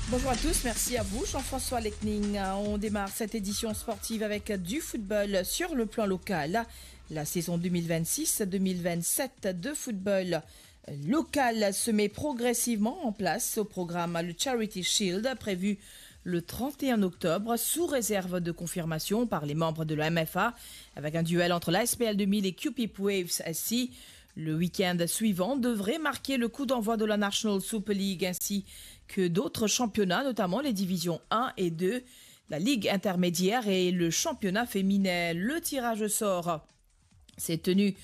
Bonjour à tous, merci à vous. Jean-François Lecning. On démarre cette édition sportive avec du football sur le plan local. La saison 2026-2027 de football local se met progressivement en place. Au programme le Charity Shield prévu le 31 octobre sous réserve de confirmation par les membres de la MFA avec un duel entre l'ASPL 2000 et QPIP Waves SC. Le week-end suivant devrait marquer le coup d'envoi de la National Super League ainsi que d'autres championnats, notamment les divisions 1 et 2, la Ligue intermédiaire et le championnat féminin. Le tirage au sort s'est tenu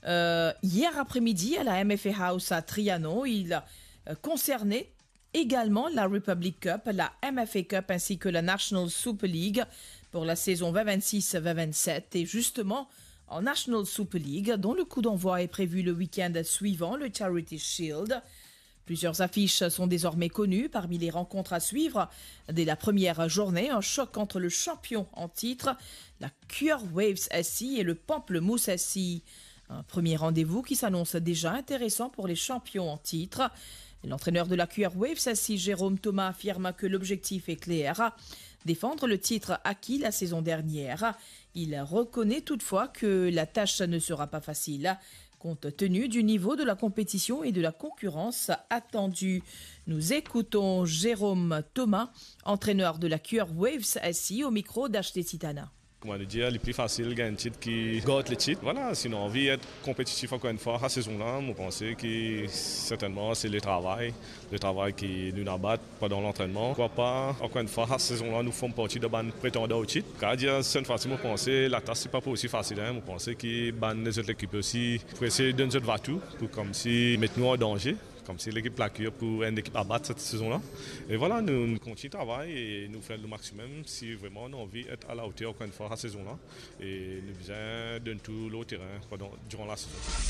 hier après-midi à la MFA House à Trianon. Il concernait également la Republic Cup, la MFA Cup ainsi que la National Super League pour la saison 2026-2027. Et justement, en National Super League, dont le coup d'envoi est prévu le week-end suivant, le Charity Shield. Plusieurs affiches sont désormais connues. Parmi les rencontres à suivre, dès la première journée, un choc entre le champion en titre, la Cure Waves SC et le Pamplemousse SC. Un premier rendez-vous qui s'annonce déjà intéressant pour les champions en titre. L'entraîneur de la Cure Waves SC, Jérôme Thomas, affirme que l'objectif est clair, défendre le titre acquis la saison dernière. Il reconnaît toutefois que la tâche ne sera pas facile, compte tenu du niveau de la compétition et de la concurrence attendue. Nous écoutons Jérôme Thomas, entraîneur de la Cure Waves SC, au micro d'HT Titana. Comment dire, le plus facile, gagner un titre qui gagne le titre. Voilà, sinon, envie d'être compétitif encore une fois, à la saison-là, je pense que certainement c'est le travail qui nous abat pendant l'entraînement. Pourquoi pas, encore une fois, à la saison-là, nous faisons partie de ban prétendants au titre. Car dire, c'est une façon de penser, la tâche, c'est pas aussi facile. Je pense que les autres équipes aussi, pour essayer de nous faire tout, pour comme si mettre nous en danger. Comme si l'équipe la Cure pour une équipe à battre cette saison-là. Et voilà, nous continuons le travail et nous faisons le maximum si vraiment on a envie d'être à la hauteur encore une fois à la saison-là. Et nous besoin de tout le terrain durant la saison.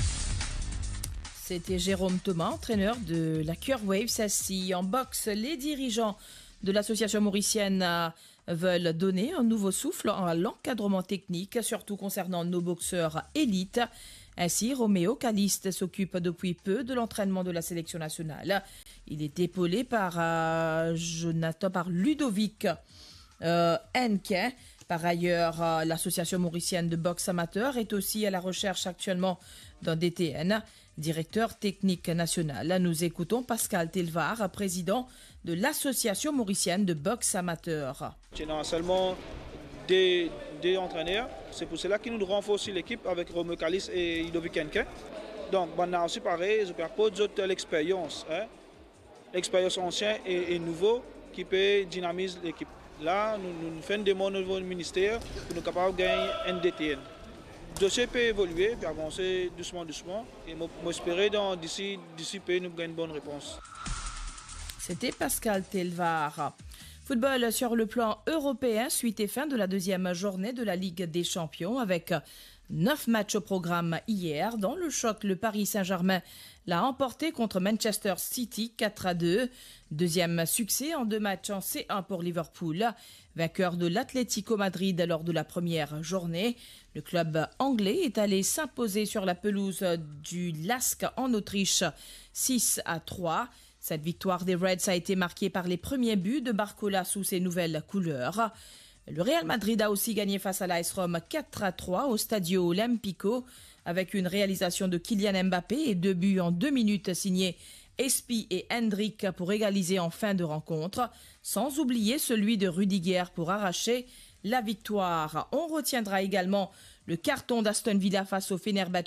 C'était Jérôme Thomas, entraîneur de la Cure Waves SC. En boxe, les dirigeants de l'association mauricienne veulent donner un nouveau souffle à l'encadrement technique, surtout concernant nos boxeurs élites. Ainsi, Roméo Caliste s'occupe depuis peu de l'entraînement de la sélection nationale. Il est épaulé par Ludovic Henke. Par ailleurs, l'association mauricienne de boxe amateur est aussi à la recherche actuellement d'un DTN, directeur technique national. Nous écoutons Pascal Telvar, président de l'association mauricienne de boxe amateur. Non seulement des entraîneurs, c'est pour cela qu'ils nous renforcent l'équipe avec Roméo Caliste et Ludovic Henke. Donc, on a aussi pareil, je peux pas l'expérience. L'expérience ancienne et nouveau qui peut dynamiser l'équipe. Là, nous faisons une demande au niveau du ministère pour nous capables de gagner un DTN. Le dossier peut évoluer, puis avancer doucement. Et j'espère d'ici peu, nous gagnons une bonne réponse. C'était Pascal Telvar. Football sur le plan européen, suite et fin de la deuxième journée de la Ligue des Champions avec 9 matchs au programme hier. Dans le choc, le Paris Saint-Germain l'a emporté contre Manchester City 4-2. Deuxième succès en 2 matchs en C1 pour Liverpool. Vainqueur de l'Atlético Madrid lors de la première journée. Le club anglais est allé s'imposer sur la pelouse du LASK en Autriche 6-3. Cette victoire des Reds a été marquée par les premiers buts de Barcola sous ses nouvelles couleurs. Le Real Madrid a aussi gagné face à l'AS Rome 4-3 au Stadio Olimpico avec une réalisation de Kylian Mbappé et 2 buts en 2 minutes signés Espi et Hendrick pour égaliser en fin de rencontre, sans oublier celui de Rudiger pour arracher la victoire. On retiendra également le carton d'Aston Villa face au Fenerbahçe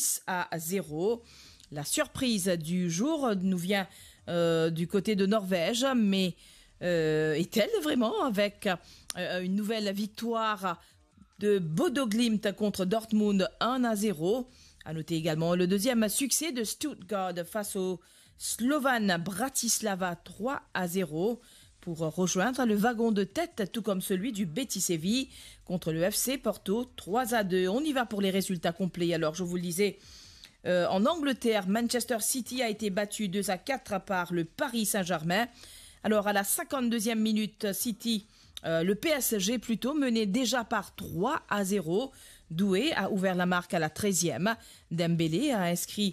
6-0. La surprise du jour nous vient du côté de Norvège, mais est-elle vraiment avec une nouvelle victoire de Bodo Glimt contre Dortmund 1-0. À noter également le deuxième succès de Stuttgart face au Slovan Bratislava 3-0 pour rejoindre le wagon de tête, tout comme celui du Betis Séville contre le FC Porto 3-2. On y va pour les résultats complets. Alors je vous le disais, en Angleterre, Manchester City a été battu 2-4 par le Paris Saint-Germain. Alors à la 52e minute, City, le PSG plutôt, menait déjà par 3-0. Doué a ouvert la marque à la 13e. Dembélé a inscrit